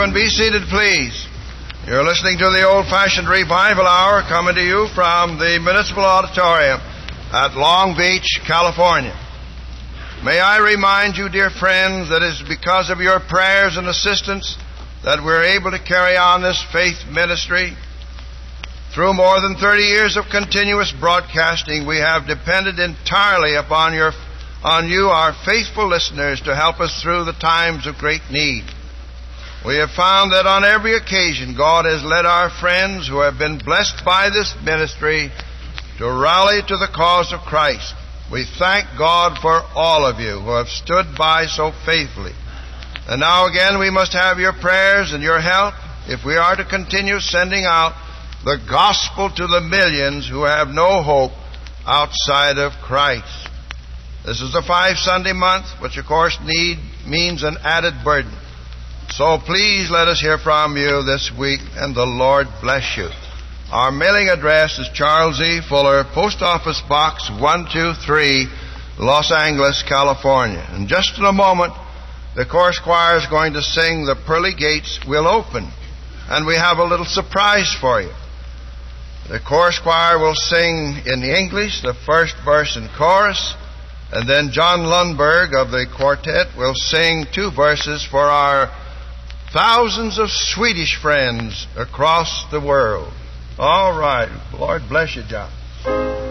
you and be seated, please. You're listening to the Old-Fashioned Revival Hour coming to you from the Municipal Auditorium at Long Beach, California. May I remind you, dear friends, that it is because of your prayers and assistance that we're able to carry on this faith ministry. Through more than 30 years of continuous broadcasting, we have depended entirely upon you, our faithful listeners, to help us through the times of great need. We have found that on every occasion God has led our friends who have been blessed by this ministry to rally to the cause of Christ. We thank God for all of you who have stood by so faithfully. And now again we must have your prayers and your help if we are to continue sending out the gospel to the millions who have no hope outside of Christ. This is a 5-Sunday month, which of course means an added burden. So please let us hear from you this week, and the Lord bless you. Our mailing address is Charles E. Fuller, Post Office Box 123, Los Angeles, California. And just in a moment, the chorus choir is going to sing "The Pearly Gates Will Open," and we have a little surprise for you. The chorus choir will sing in English the first verse and chorus, and then John Lundberg of the quartet will sing 2 verses for our thousands of Swedish friends across the world. All right. Lord bless you, John.